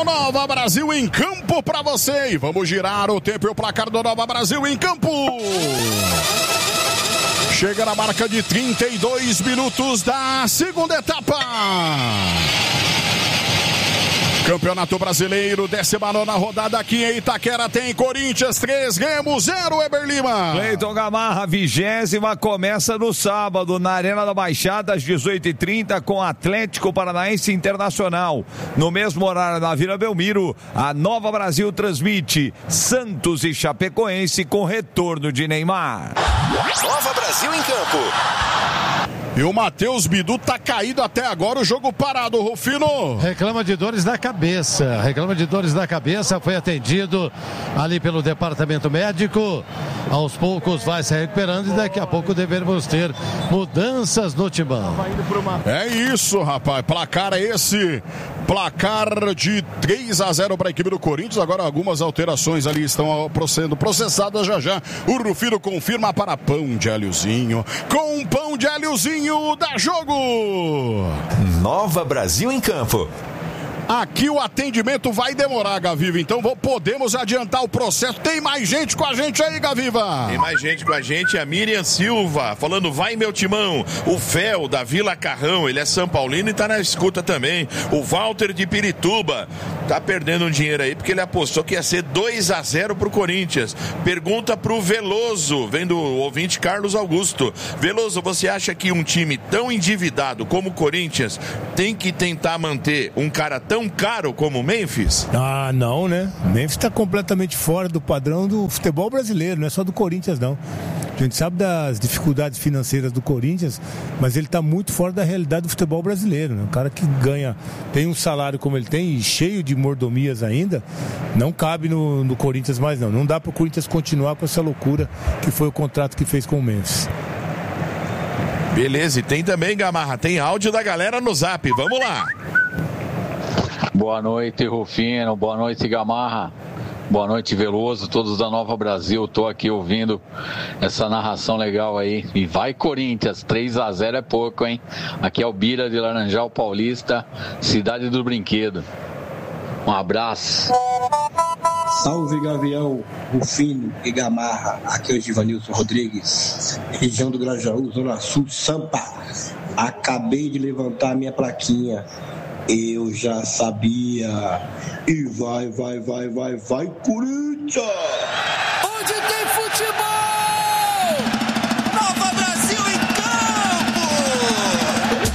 o Nova Brasil em campo pra você. E vamos girar o tempo e o placar do Nova Brasil em campo. Chega na marca de 32 minutos da segunda etapa. Campeonato Brasileiro, 19ª rodada aqui em Itaquera, tem Corinthians 3, Remo 0, Eber Lima. Cleiton Gamarra, 20ª, começa no sábado, na Arena da Baixada, às 18h30, com Atlético Paranaense Internacional. No mesmo horário, na Vila Belmiro, a Nova Brasil transmite Santos e Chapecoense com retorno de Neymar. Nova Brasil em campo. E o Matheus Bidu tá caído até agora, o jogo parado, Rufino. Reclama de dores da cabeça, foi atendido ali pelo departamento médico. Aos poucos vai se recuperando e daqui a pouco devemos ter mudanças no timão. É isso, rapaz, placar é esse, placar de 3-0 para a equipe do Corinthians. Agora algumas alterações ali estão sendo processadas já. O Rufino confirma para pão de alhozinho, com pão de alhozinho dá jogo. Nova Brasil em campo. Aqui o atendimento vai demorar, Gaviva, então podemos adiantar o processo. Tem mais gente com a gente aí, Gaviva? Tem mais gente com a gente, a Miriam Silva, falando vai meu timão. O Fel, da Vila Carrão, ele é São Paulino e tá na escuta também. O Walter de Pirituba, tá perdendo um dinheiro aí porque ele apostou que ia ser 2-0 pro Corinthians. Pergunta pro Veloso, vem do ouvinte Carlos Augusto. Veloso, você acha que um time tão endividado como o Corinthians tem que tentar manter um cara tão caro como o Memphis? Ah, não, né? O Memphis está completamente fora do padrão do futebol brasileiro, não é só do Corinthians, não. A gente sabe das dificuldades financeiras do Corinthians, mas ele está muito fora da realidade do futebol brasileiro, né? Um cara que ganha, tem um salário como ele tem e cheio de mordomias ainda, não cabe no Corinthians mais, não. Não dá para o Corinthians continuar com essa loucura que foi o contrato que fez com o Memphis. Beleza, e tem também, Gamarra, tem áudio da galera no Zap, vamos lá. Boa noite, Rufino. Boa noite, Gamarra. Boa noite, Veloso, todos da Nova Brasil. Tô aqui ouvindo essa narração legal aí. E vai, Corinthians, 3-0 é pouco, hein? Aqui é o Bira de Laranjal Paulista, cidade do brinquedo. Um abraço. Salve, Gavião, Rufino e Gamarra. Aqui é o Givanilson Rodrigues, região do Grajaú, Zona Sul, Sampa. Acabei de levantar a minha plaquinha. Eu já sabia. E vai, Corinthians! Onde tem futebol! Nova Brasil em campo!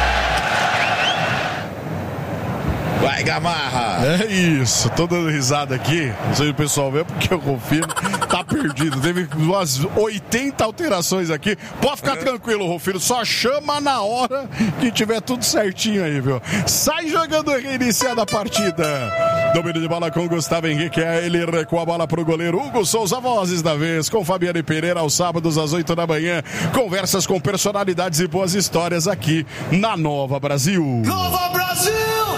Vai, Gamarra! É isso, tô dando risada aqui. Não sei se o pessoal vê porque o Rufino tá perdido. Teve umas 80 alterações aqui. Pode ficar tranquilo, Rufino. Só chama na hora que tiver tudo certinho aí, viu? Sai jogando, reiniciada a partida. Domínio de bola com Gustavo Henrique. Ele recua a bola pro goleiro Hugo Souza. Vozes da vez com Fabiane Pereira aos sábados às 8 da manhã. Conversas com personalidades e boas histórias aqui na Nova Brasil. Nova Brasil!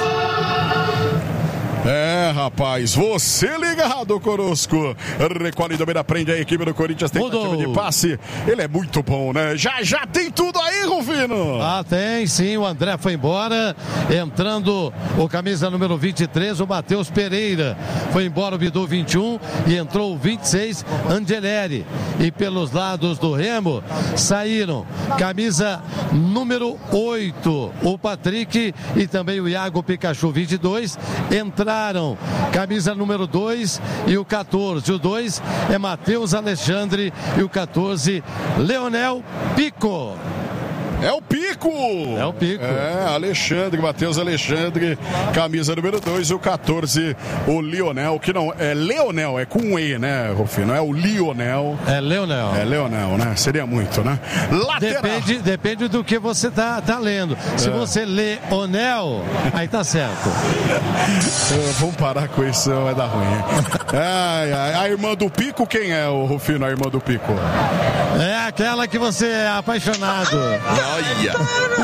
É, rapaz, você ligado conosco. Recolhe do meio, prende a equipe do Corinthians, tentativa de passe. Ele é muito bom, né? Já tem tudo aí, Rufino. Ah, tem sim, o André foi embora. Entrando o camisa número 23, o Matheus Pereira. Foi embora o Bidu 21 e entrou o 26, Angeleri. E pelos lados do Remo saíram camisa número 8, o Patrick e também o Iago Pikachu 22. Entraram camisa número 2 e o 14. O 2 é Matheus Alexandre e o 14, Leonel Pico. É o Pico! É o Pico. É, Alexandre, Matheus Alexandre, camisa número 2, o 14, o Lionel, que não, é Leonel, é com E, né, Rufino? Não é o Lionel. É Leonel. É Leonel, né? Seria muito, né? Lateral. Depende do que você tá lendo. Se você lê Onel, aí tá certo. Vamos parar com isso, vai dar ruim. A irmã do Pico, quem é, o Rufino, a irmã do Pico? É aquela que você é apaixonado. Olha!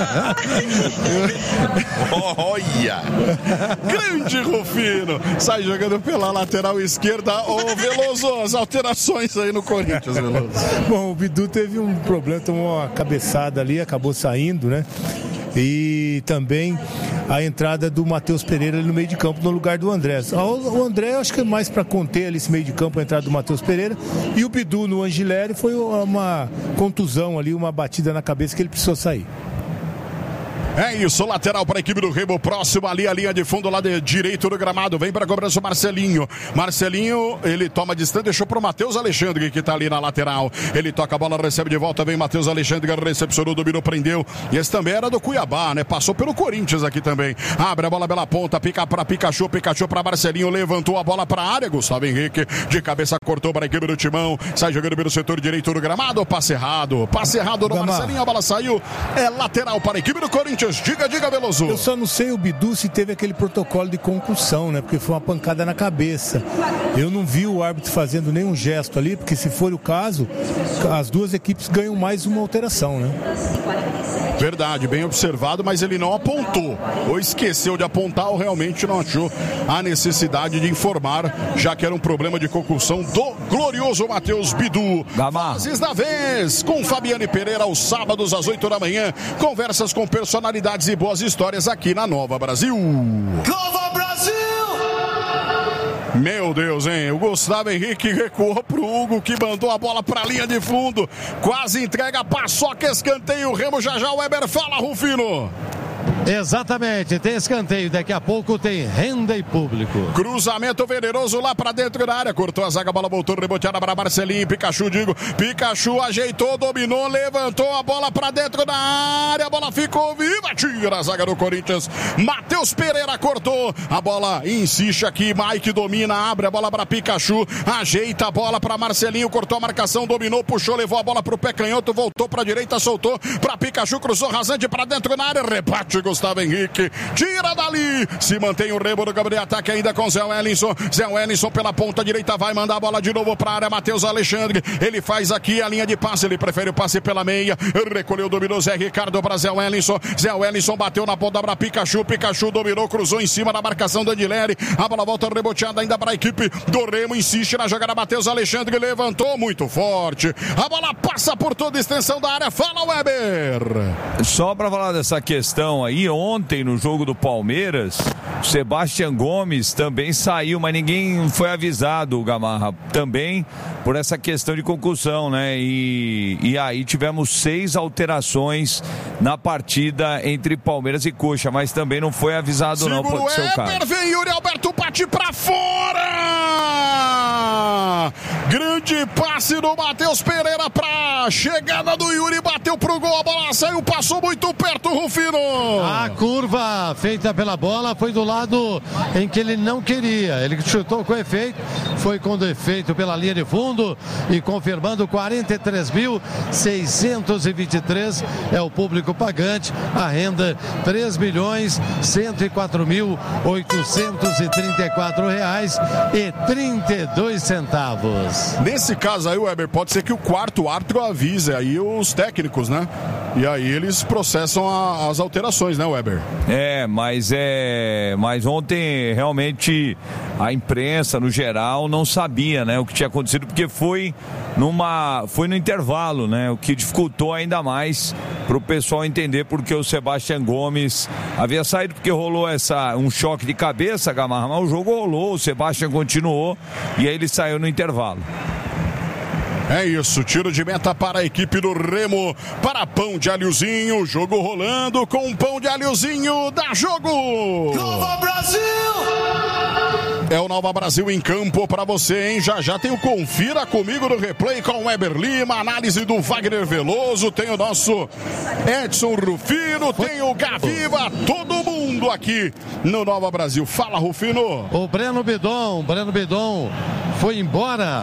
Olha! Grande Rufino! Sai jogando pela lateral esquerda. Ô, Veloso, as alterações aí no Corinthians, Veloso. Bom, o Bidu teve um problema, tomou uma cabeçada ali, acabou saindo, né? E também a entrada do Matheus Pereira ali no meio de campo no lugar do André. O André, eu acho que é mais para conter ali esse meio de campo, a entrada do Matheus Pereira, e o Bidu no Angileri foi uma contusão ali, uma batida na cabeça que ele precisou sair. É isso, lateral para a equipe do Remo, próximo ali a linha de fundo lá de direito do gramado, vem para a cobrança o Marcelinho, ele toma distância, deixou para o Matheus Alexandre que está ali na lateral, ele toca a bola, recebe de volta, vem Matheus Alexandre, recepcionou, dominou, prendeu, e esse também era do Cuiabá, né, passou pelo Corinthians aqui também, abre a bola pela ponta, pica para Pikachu para Marcelinho, levantou a bola para a área, Gustavo Henrique, de cabeça cortou para a equipe do Timão, sai jogando pelo setor direito do gramado, passe errado no Marcelinho, a bola saiu, é lateral para a equipe do Corinthians. Diga, Veloso. Eu só não sei o Bidu se teve aquele protocolo de concussão, né? Porque foi uma pancada na cabeça. Eu não vi o árbitro fazendo nenhum gesto ali, porque se for o caso, as duas equipes ganham mais uma alteração, né? Verdade, bem observado, mas ele não apontou. Ou esqueceu de apontar ou realmente não achou a necessidade de informar, já que era um problema de concussão do glorioso Matheus Bidu. Fases da vez, com Fabiane Pereira, aos sábados às 8 da manhã. Conversas com personalidades e boas histórias aqui na Nova Brasil. Nova Brasil! Meu Deus, hein? O Gustavo Henrique recuou pro Hugo, que mandou a bola pra linha de fundo. Quase entrega, paçoca, escanteio. Remo já, o Weber fala, Rufino. Exatamente, tem escanteio, daqui a pouco tem renda e público. Cruzamento venenoso lá pra dentro da área, cortou a zaga, a bola voltou, reboteada para Marcelinho, Pikachu ajeitou, dominou, levantou a bola pra dentro da área, a bola ficou viva, tira a zaga do Corinthians, Matheus Pereira cortou, a bola insiste aqui, Mike domina, abre a bola pra Pikachu, ajeita a bola pra Marcelinho, cortou a marcação, dominou, puxou, levou a bola pro pé canhoto, voltou pra direita, soltou pra Pikachu, cruzou rasante pra dentro da área, rebate Gustavo Henrique, tira dali, se mantém o Remo do campo de ataque ainda com Zé Wellington pela ponta direita, vai mandar a bola de novo para a área, Matheus Alexandre, ele faz aqui a linha de passe, ele prefere o passe pela meia, recolheu, dominou Zé Ricardo para Zé Wellington bateu na ponta para Pikachu dominou, cruzou em cima da marcação do Angileri, a bola volta reboteada ainda para a equipe do Remo, insiste na jogada, Matheus Alexandre levantou muito forte, a bola passa por toda a extensão da área, fala Weber. Só para falar dessa questão aí, ontem no jogo do Palmeiras, o Sebastião Gomes também saiu, mas ninguém foi avisado, Gamarra, também por essa questão de concussão, né? E aí tivemos 6 alterações na partida entre Palmeiras e Coxa, mas também não foi avisado. Segura, não pode ser o caso. Vem Yuri Alberto, bate pra fora! Grande passe do Matheus Pereira pra chegada do Yuri, bateu pro gol, a bola saiu, passou muito perto, Rufino. A curva feita pela bola foi do lado em que ele não queria. Ele chutou com efeito, foi com defeito pela linha de fundo e confirmando 43.623 é o público pagante. A renda R$3.154,32. Nesse caso aí, Weber, pode ser que o quarto árbitro avise aí os técnicos, né? E aí eles processam as alterações, né, Weber? Mas ontem realmente a imprensa no geral não sabia, né, o que tinha acontecido, porque foi no intervalo, né, o que dificultou ainda mais para o pessoal entender porque o Sebastião Gomes havia saído, porque rolou um choque de cabeça, Gamarra, mas o jogo rolou, o Sebastião continuou e aí ele saiu no intervalo. É isso, tiro de meta para a equipe do Remo, para Pão de Alhozinho, jogo rolando com Pão de Alhozinho, dá jogo! Nova Brasil! É o Nova Brasil em campo para você, hein? Já tem o Confira Comigo no replay com o Weber Lima, análise do Wagner Veloso, tem o nosso Edson Rufino, tem o Gaviva, todo mundo aqui no Nova Brasil. Fala, Rufino! O Breno Bidon foi embora,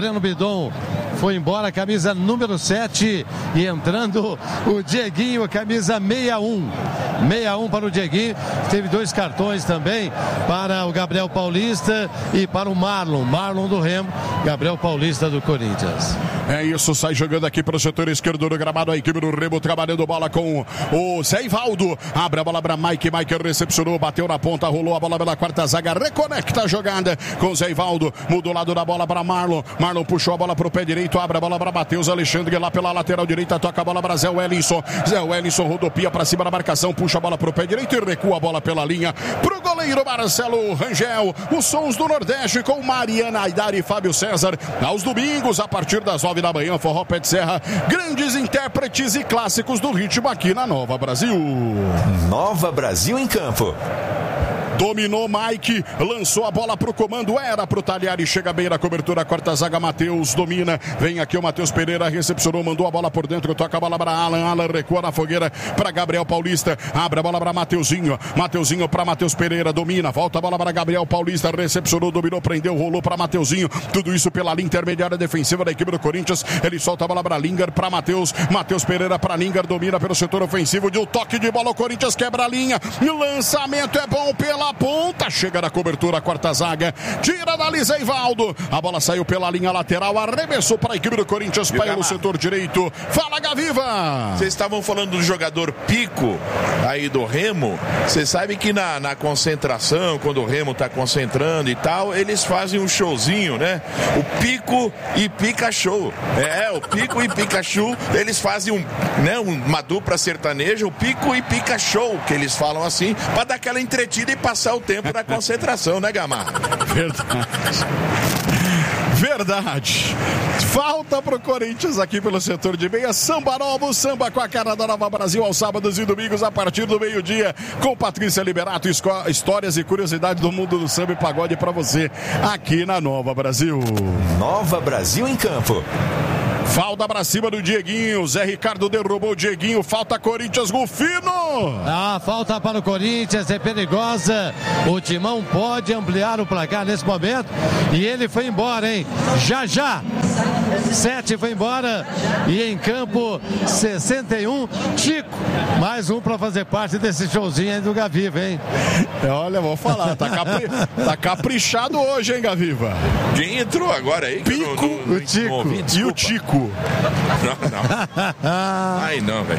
camisa número 7 e entrando o Dieguinho, camisa 61 para o Dieguinho, teve 2 cartões também para o Gabriel Paulista e para o Marlon do Remo, Gabriel Paulista do Corinthians. É isso, sai jogando aqui para o setor esquerdo do gramado. A equipe do Remo trabalhando bola com o Zé Ivaldo. Abre a bola para Mike recepcionou, bateu na ponta, rolou a bola pela quarta zaga. Reconecta a jogada com o Zé Ivaldo. Mudou o lado da bola para Marlon. Marlon puxou a bola para o pé direito. Abre a bola para Matheus Alexandre lá pela lateral direita. Toca a bola para Zé Wellington. Zé Wellington rodopia para cima da marcação. Puxa a bola para o pé direito e recua a bola pela linha pro goleiro Marcelo Rangel. Os sons do Nordeste com Mariana Aidar e Fábio César. Aos domingos, a partir das 9 da manhã, Forró Pé de Serra. Grandes intérpretes e clássicos do ritmo aqui na Nova Brasil. Nova Brasil em campo. Dominou Mike, lançou a bola pro comando, era pro Talhari, chega bem na cobertura, corta a zaga, Matheus domina, vem aqui o Matheus Pereira, recepcionou, mandou a bola por dentro, toca a bola para Alan recua na fogueira para Gabriel Paulista, abre a bola para Mateuzinho para Matheus Pereira, domina, volta a bola para Gabriel Paulista, recepcionou, dominou, prendeu, rolou para Mateuzinho, tudo isso pela linha intermediária defensiva da equipe do Corinthians, ele solta a bola para Lingard, para Matheus Pereira para Lingard, domina pelo setor ofensivo, de um toque de bola, o Corinthians quebra a linha, e o lançamento é bom pela ponta, chega na cobertura, quarta zaga, tira da Zé Ivaldo, a bola saiu pela linha lateral, arremessou para a equipe do Corinthians, pelo setor direito. Fala, Gaviva! Vocês estavam falando do jogador Pico aí do Remo, você sabe que na concentração, quando o Remo tá concentrando e tal, eles fazem um showzinho, né? O Pico e Pikachu, o Pico e Pikachu, eles fazem uma dupla sertaneja, o Pico e Pikachu, que eles falam assim, para dar aquela entretida e passar o tempo da concentração, né, Gamarra? Verdade. Falta pro Corinthians aqui pelo setor de meia. Samba novo, samba com a cara da Nova Brasil aos sábados e domingos a partir do meio-dia. Com Patrícia Liberato, histórias e curiosidades do mundo do samba e pagode pra você aqui na Nova Brasil. Nova Brasil em campo. Falta pra cima do Dieguinho. Zé Ricardo derrubou o Dieguinho. Falta Corinthians, Rufino. Falta para o Corinthians, é perigosa. O Timão pode ampliar o placar nesse momento. E ele foi embora, hein? Já. 7 foi embora. E em campo, 61. Chico. Mais um para fazer parte desse showzinho aí do Gaviva, hein? Olha, vou falar. Tá caprichado hoje, hein, Gaviva? Quem entrou agora aí? Pico, o Tico. E o Tico. Não. Ai, não, velho.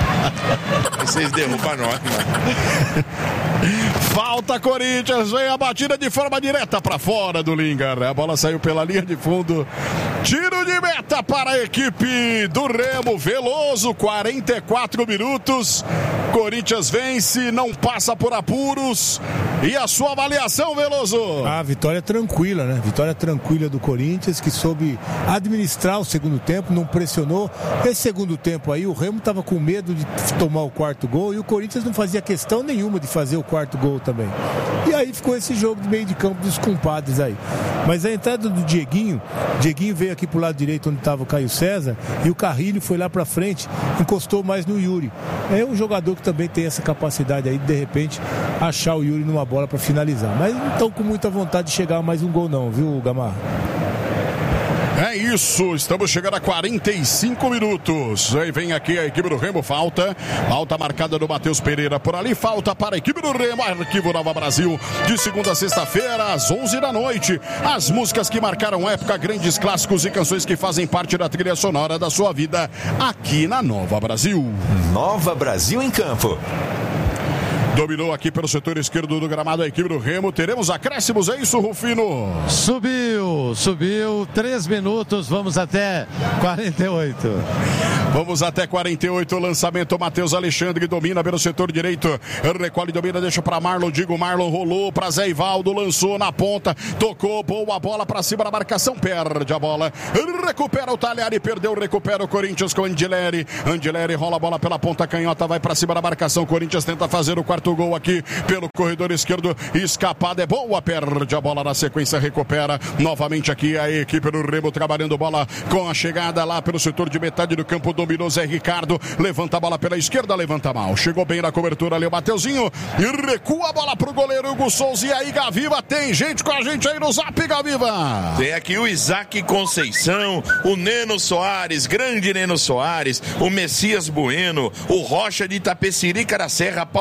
Vocês derrubam nós, mano. Falta Corinthians, vem a batida de forma direta para fora do Lingard. A bola saiu pela linha de fundo. Tiro de meta para a equipe do Remo. Veloso, 44 minutos. Corinthians vence, não passa por apuros. E a sua avaliação, Veloso? Vitória tranquila, né? Vitória tranquila do Corinthians, que soube administrar o segundo tempo, não pressionou. Esse segundo tempo aí, o Remo estava com medo de tomar o quarto gol e o Corinthians não fazia questão nenhuma de fazer o quarto gol também. E aí ficou esse jogo de meio de campo dos compadres aí. Mas a entrada do Dieguinho veio aqui pro lado direito onde estava o Caio César e o Carrilho foi lá pra frente, encostou mais no Yuri. É um jogador que também tem essa capacidade aí de repente achar o Yuri numa bola para finalizar. Mas não estão com muita vontade de chegar a mais um gol não, viu, Gamarra? É isso, estamos chegando a 45 minutos. Aí vem aqui a equipe do Remo, falta marcada do Matheus Pereira por ali, falta para a equipe do Remo, Arquivo Nova Brasil, de segunda a sexta-feira, às 11 da noite. As músicas que marcaram época, grandes clássicos e canções que fazem parte da trilha sonora da sua vida, aqui na Nova Brasil. Nova Brasil em campo. Dominou aqui pelo setor esquerdo do gramado a equipe do Remo. Teremos acréscimos, é isso, Rufino? Subiu 3 minutos, vamos até 48. Vamos até 48, lançamento, Matheus Alexandre domina pelo setor direito, recolhe, domina, deixa para Marlon, Marlon rolou para Zé Ivaldo, lançou na ponta, tocou, boa bola para cima da marcação, perde a bola, recupera o Talhari, perdeu, recupera o Corinthians com Angeleri rola a bola pela ponta canhota, vai para cima da marcação, Corinthians tenta fazer o quarto gol aqui pelo corredor esquerdo, escapada é boa, perde a bola na sequência, recupera novamente aqui a equipe do Remo trabalhando bola com a chegada lá pelo setor de metade do campo, dominou Zé Ricardo, levanta a bola pela esquerda, levanta mal, chegou bem na cobertura ali o Mateuzinho e recua a bola pro goleiro Hugo Souza. E aí, Gaviva, tem gente com a gente aí no Zap, Gaviva. Tem aqui o Isaac Conceição, o Neno Soares, grande Neno Soares, o Messias Bueno, o Rocha de Itapecerica da Serra Palmeirense,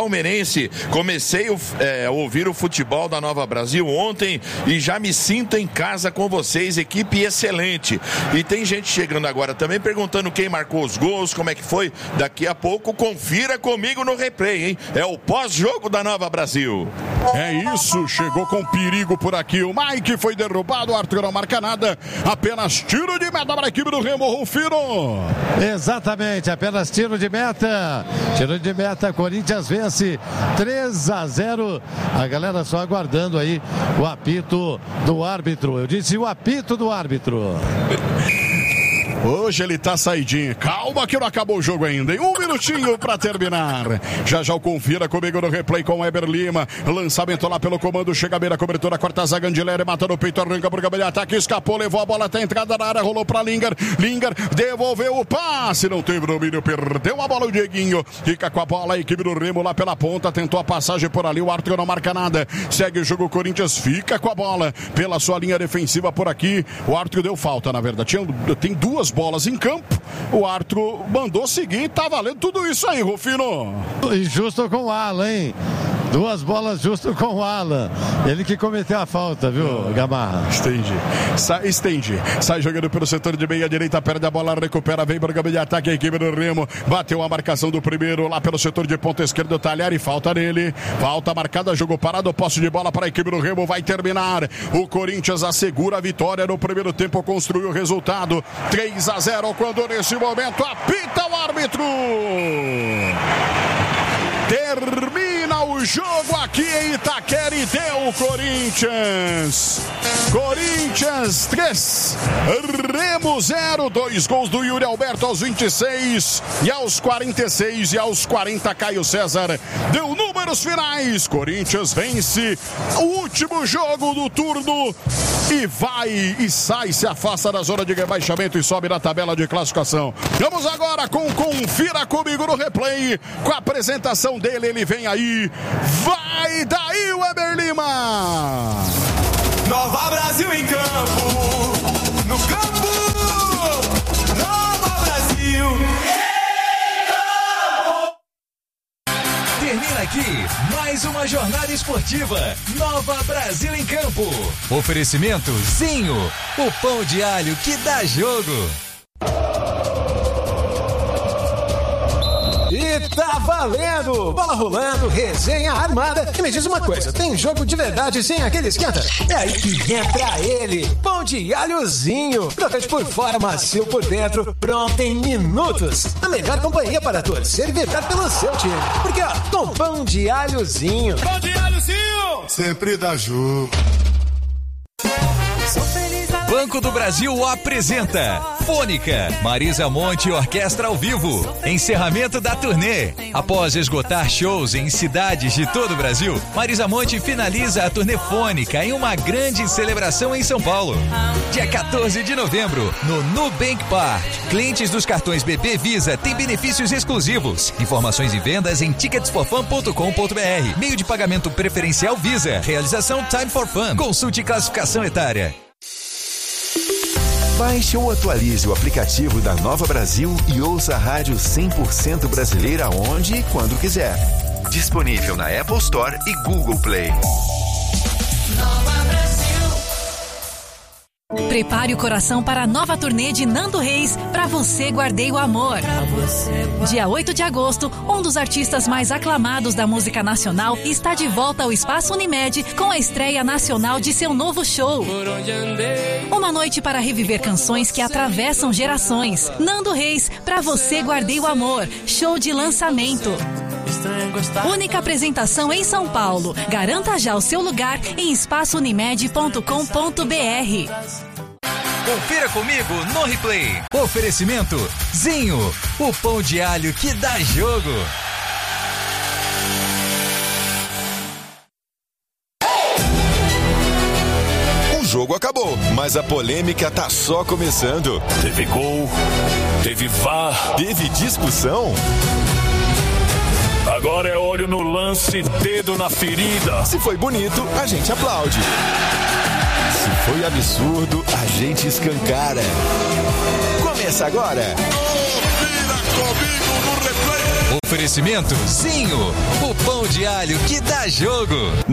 disse: comecei a ouvir o futebol da Nova Brasil ontem e já me sinto em casa com vocês, equipe excelente. E tem gente chegando agora também perguntando quem marcou os gols, como é que foi. Daqui a pouco confira comigo no replay, hein? É o pós-jogo da Nova Brasil. É isso, chegou com perigo por aqui. O Mike foi derrubado, o Arthur não marca nada. Apenas tiro de meta para a equipe do Remo, Rufino. Exatamente, apenas tiro de meta. Tiro de meta, Corinthians vence 3-0. A galera só aguardando aí o apito do árbitro. Eu disse o apito do árbitro. Hoje ele tá saidinho. Calma que não acabou o jogo ainda. Em 1 minutinho pra terminar. Já o confira comigo no replay com o Eber Lima. Lançamento lá pelo comando. Chega a beira, cobertura, corta a zaga. Andileri mata no peito, arranca pro Gabriel. Ataque, escapou, levou a bola até a entrada da área. Rolou pra Linger. Linger devolveu o passe. Não teve domínio, perdeu a bola o Dieguinho. Fica com a bola a equipe do Remo lá pela ponta. Tentou a passagem por ali. O Arthur não marca nada. Segue o jogo. O Corinthians fica com a bola pela sua linha defensiva por aqui. O Arthur deu falta, na verdade. Tem duas bolas em campo, o Arthur mandou seguir, tá valendo tudo isso aí, Rufino. E justo com o Alan, hein? Duas bolas justo com o Alan. Ele que cometeu a falta, viu, Gamarra? Estende. Sai jogando pelo setor de meia direita, perde a bola, recupera, vem para o campo de ataque, a equipe do Remo. Bateu a marcação do primeiro lá pelo setor de ponta esquerda, o Talhari, falta nele. Falta marcada, jogo parado, posse de bola para a equipe do Remo, vai terminar. O Corinthians assegura a vitória no primeiro tempo, construiu o resultado. 3-0, quando nesse momento apita o árbitro. Termina o jogo aqui em Itaquera e deu Corinthians. Corinthians 3, Remo 0. 2 gols do Yuri Alberto aos 26 e aos 46 e aos 40 Caio César. Deu números finais. Corinthians vence o último jogo do turno e vai e sai, se afasta da zona de rebaixamento e sobe na tabela de classificação. Vamos agora com Confira Comigo no replay, com a apresentação dele, ele vem aí, vai daí o Eber Lima. Nova Brasil em campo, no campo, Nova Brasil. Termina aqui mais uma jornada esportiva. Nova Brasil em campo. Oferecimento Zinho, o pão de alho que dá jogo. E tá valendo! Bola rolando, resenha armada. E me diz uma coisa, tem jogo de verdade sem aquele esquenta? É aí que entra ele, pão de alhozinho. Crocante por fora, macio por dentro, pronto em minutos. A melhor companhia para torcer e vibrar pelo seu time. Porque ó, com pão de alhozinho. Pão de alhozinho! Sempre dá jogo. Banco do Brasil apresenta Fônica, Marisa Monte Orquestra ao vivo. Encerramento da turnê. Após esgotar shows em cidades de todo o Brasil, Marisa Monte finaliza a turnê Fônica em uma grande celebração em São Paulo. Dia 14 de novembro, no Nubank Park. Clientes dos cartões BB Visa têm benefícios exclusivos. Informações e vendas em ticketsforfun.com.br. Meio de pagamento preferencial Visa. Realização Time for Fun. Consulte classificação etária. Baixe ou atualize o aplicativo da Nova Brasil e ouça a rádio 100% brasileira onde e quando quiser. Disponível na Apple Store e Google Play. Nova Brasil. Prepare o coração para a nova turnê de Nando Reis, Pra Você Guardei o Amor. Dia 8 de agosto, um dos artistas mais aclamados da música nacional está de volta ao Espaço Unimed com a estreia nacional de seu novo show. Uma noite para reviver canções que atravessam gerações. Nando Reis, Pra Você Guardei o Amor, show de lançamento. Única apresentação em São Paulo. Garanta já o seu lugar em espaçounimed.com.br. Confira comigo no replay. Oferecimento Zinho, o pão de alho que dá jogo. O jogo acabou, mas a polêmica tá só começando. Teve gol, teve VAR, teve discussão. Agora é olho no lance, dedo na ferida. Se foi bonito, a gente aplaude. Se foi absurdo, a gente escancara. Começa agora. Confira comigo no replay. Oferecimento Zinho, o pão de alho que dá jogo.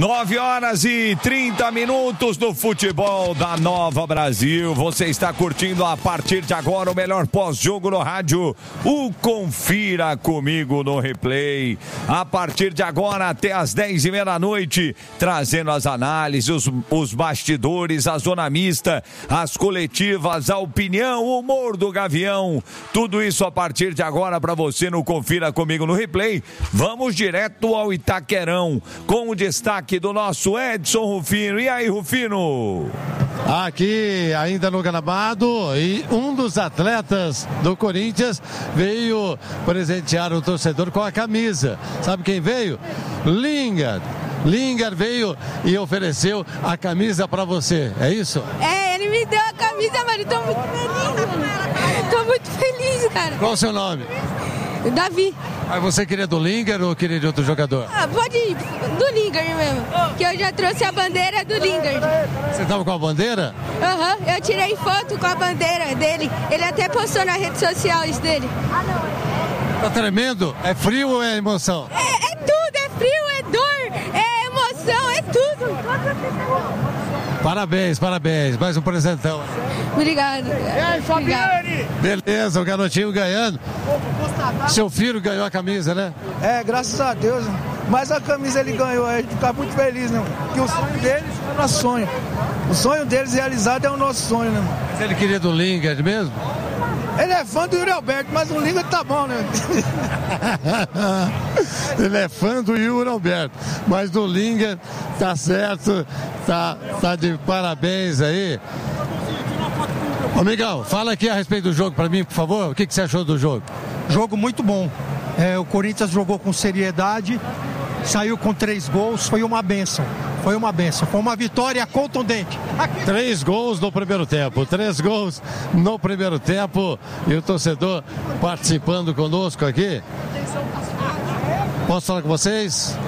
9h30 no futebol da Nova Brasil. Você está curtindo a partir de agora o melhor pós-jogo no rádio. O Confira Comigo no Replay. A partir de agora até as 10h30 da noite, trazendo as análises, os bastidores, a zona mista, as coletivas, a opinião, o humor do Gavião. Tudo isso a partir de agora para você no Confira Comigo no Replay. Vamos direto ao Itaquerão, com o destaque do nosso Edson Rufino. E aí, Rufino? Aqui ainda no gramado, e um dos atletas do Corinthians veio presentear o torcedor com a camisa. Sabe quem veio? Lingard veio e ofereceu a camisa para você, é isso? Ele me deu a camisa, mano, tô muito feliz, mano. Tô muito feliz, cara. Qual o seu nome? Davi. Mas você queria do Lingard ou queria de outro jogador? Pode ir, do Lingard mesmo, que eu já trouxe a bandeira do Lingard. Você tava com a bandeira? Eu tirei foto com a bandeira dele, ele até postou nas redes sociais dele. Tá tremendo? É frio ou é emoção? É tudo, é frio, é dor, é emoção, é tudo. Parabéns, mais um presentão. Obrigado. E aí, Fabiane? Beleza, o garotinho ganhando. Seu filho ganhou a camisa, né? Graças a Deus. Mas a camisa ele ganhou, a gente fica muito feliz, né? Que o sonho deles é o nosso sonho. O sonho deles realizado é o nosso sonho, né? Mas ele queria do Lingard mesmo? Ele é fã do Yuri Alberto, mas o Lingard tá bom, né? Ele é fã do Yuri Alberto, mas do Lingard tá certo, tá de parabéns aí. Ô Miguel, fala aqui a respeito do jogo pra mim, por favor. O que você achou do jogo? Jogo muito bom. O Corinthians jogou com seriedade, saiu com 3 gols, foi uma bênção. Foi uma vitória contundente. 3 gols no primeiro tempo. E o torcedor participando conosco aqui. Posso falar com vocês?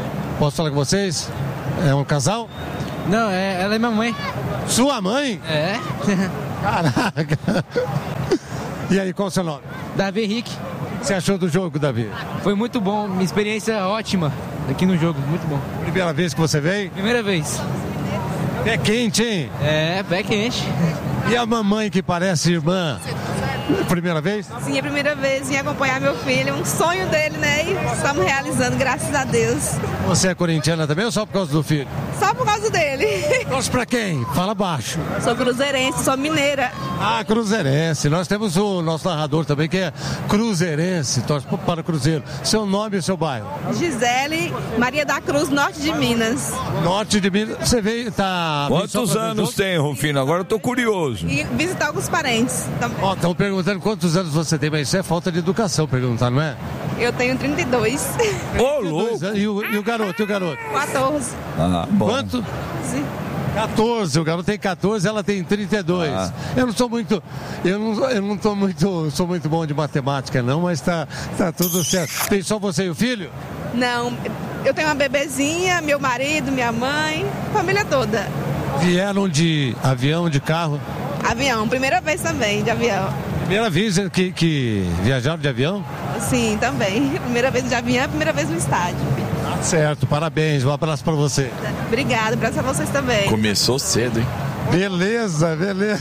É um casal? Não, ela é minha mãe. Sua mãe? É. Caraca. E aí, qual é o seu nome? Davi Henrique. O que você achou do jogo, Davi? Foi muito bom, minha experiência ótima aqui no jogo, muito bom. Primeira vez que você veio? Primeira vez. Pé quente, hein? Pé quente. E a mamãe que parece irmã? Primeira vez? Sim, é a primeira vez. Vim acompanhar meu filho, um sonho dele, né? E estamos realizando, graças a Deus. Você é corintiana também ou só por causa do filho? Só por causa dele. Torce pra quem? Fala baixo. Sou cruzeirense, sou mineira. Ah, cruzeirense. Nós temos o nosso narrador também, que é cruzeirense, torce para o Cruzeiro. Seu nome e seu bairro? Gisele Maria da Cruz, norte de Minas. Norte de Minas. Você veio, tá... Quantos anos tem, Rufino? Agora eu tô curioso. E visitar alguns parentes. Estão perguntando quantos anos você tem, mas isso é falta de educação perguntar, não é? Eu tenho 32. Ô, louco! E o garoto? 14. Ah, bom. Quanto? 14, o garoto tem 14, ela tem 32. Eu não sou muito, sou muito bom de matemática não, mas tá tudo certo. Tem só você e o filho? Não, eu tenho uma bebezinha, meu marido, minha mãe, família toda. Vieram de avião, de carro? Avião, primeira vez também de avião. Primeira vez que viajaram de avião? Sim, também. Primeira vez de avião, primeira vez no estádio. Certo, parabéns, um abraço pra você. Obrigada, abraço a vocês também. Começou cedo, hein? Beleza.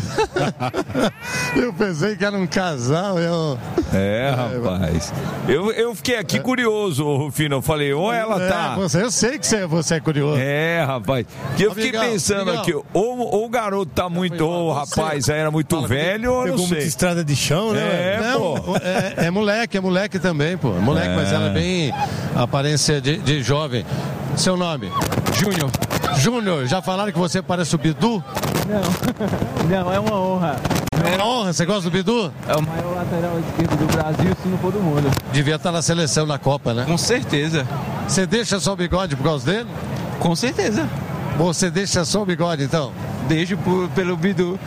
Eu pensei que era um casal. Rapaz. Eu fiquei aqui curioso, Rufino. Eu falei, ou ela tá. Eu sei que você é curioso. Rapaz. Que eu fiquei pensando aqui, ou o garoto tá muito, ou o rapaz era muito velho, ou não sei. Pegou muita estrada de chão, né? É moleque também, pô. Moleque, mas ela é bem aparência de jovem. Seu nome? Júnior, já falaram que você parece o Bidu? Não, é uma honra. É uma honra, você gosta do Bidu? É o maior lateral esquerdo do Brasil, se não for do mundo. Devia estar na seleção, na Copa, né? Com certeza. Você deixa só o bigode por causa dele? Com certeza. Você deixa só o bigode, então? Deixo pelo Bidu.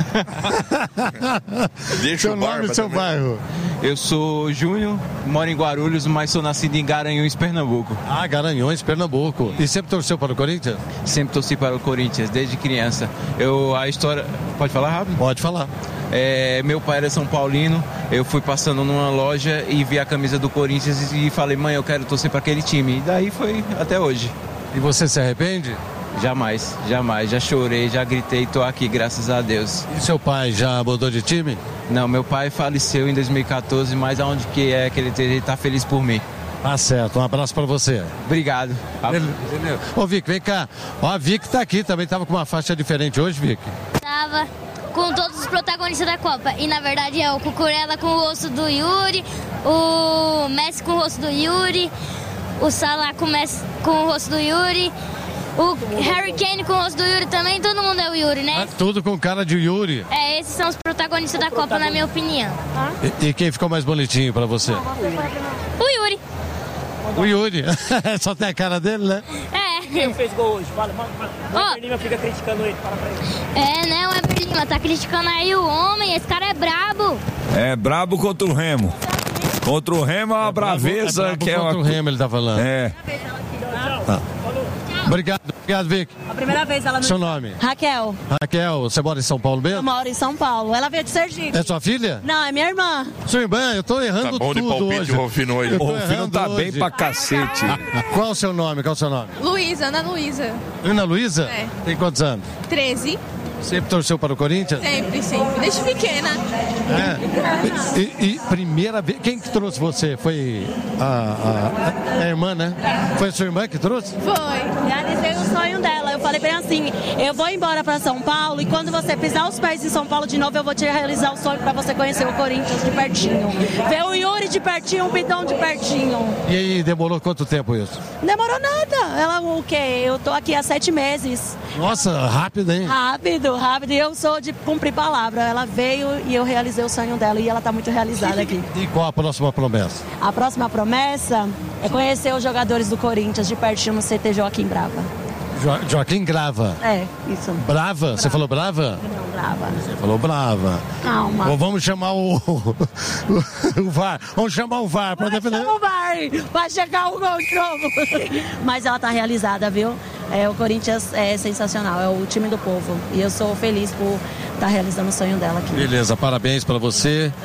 Deixa seu nome e seu bairro? Eu sou Júnior, moro em Guarulhos, mas sou nascido em Garanhuns, Pernambuco. Ah, Garanhuns, Pernambuco. E sempre torceu para o Corinthians? Sempre torci para o Corinthians, desde criança. A história... Pode falar rápido? Pode falar. Meu pai era São Paulino, eu fui passando numa loja e vi a camisa do Corinthians e falei, mãe, eu quero torcer para aquele time. E daí foi até hoje. E você se arrepende? Jamais, já chorei, já gritei, tô aqui, graças a Deus. E seu pai já mudou de time? Não, meu pai faleceu em 2014, mas aonde que é que ele tá feliz por mim. Tá certo, um abraço pra você. Obrigado. Ô Vic, vem cá. Ó, a Vic tá aqui, também tava com uma faixa diferente hoje, Vic? Tava com todos os protagonistas da Copa. E na verdade é o Cucurella com o rosto do Yuri, o Messi com o rosto do Yuri, o Salah com o rosto do Yuri, o Harry Kane com o rosto do Yuri também, todo mundo é o Yuri, né? Tudo com cara de Yuri. Esses são os protagonistas da Copa, na minha opinião. E quem ficou mais bonitinho pra você? O Yuri. O Yuri. Só tem a cara dele, né? Quem fez gol hoje? Fala, o Eber Lima fica criticando ele. Fala pra ele. Né? O Eber Lima tá criticando aí o homem, esse cara é brabo. É brabo contra o Remo. Contra o Remo é uma braveza que é uma... Contra o Remo ele tá falando. Tá. Obrigado, Vic. A primeira vez ela não... Seu nome? Raquel. Raquel, você mora em São Paulo mesmo? Eu moro em São Paulo. Ela veio de Sergipe. É sua filha? Não, é minha irmã. Sua irmã, eu tô errando Tá bom de tudo palpite, hoje. o Rufino hoje. O Rufino tá bem pra cacete. Qual o seu nome? Luísa, Ana Luísa. Ana Luísa? É. Tem quantos anos? 13. Sempre torceu para o Corinthians? Sempre. Desde pequena. E primeira vez, quem que trouxe você? Foi a irmã, né? Foi a sua irmã que trouxe? Foi. Realizei o sonho dela. Eu falei bem assim, eu vou embora para São Paulo e quando você pisar os pés em São Paulo de novo, eu vou te realizar o sonho para você conhecer o Corinthians de pertinho. Ver o Yuri de pertinho, o Bidão de pertinho. E aí, demorou quanto tempo isso? Demorou nada. Ela, o quê? Eu tô aqui há 7 meses. Nossa, rápido, hein? Rápido. E eu sou de cumprir palavra. Ela veio e eu realizei o sonho dela e ela tá muito realizada aqui. E qual a próxima promessa? A próxima promessa é conhecer os jogadores do Corinthians de pertinho no CT Joaquim Brava. Joaquim Grava? É, isso. Brava? Você falou brava? Não, Brava. Você falou brava. Calma. Ou vamos chamar o VAR. Vamos chamar o VAR para defender. Chama o VAR. Vai chegar o gol de novo. Mas ela tá realizada, viu? O Corinthians é sensacional, é o time do povo. E eu sou feliz por estar realizando o sonho dela aqui. Beleza, parabéns para você.